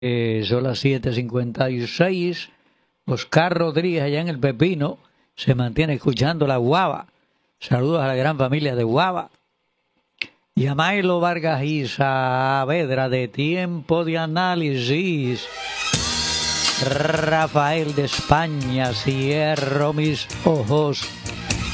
Son las 7:56. Oscar Rodríguez allá en el Pepino se mantiene escuchando la Guava. Saludos a la gran familia de Guava. Y a Mailo Vargas y Saavedra de Tiempo de Análisis. Rafael de España, cierro mis ojos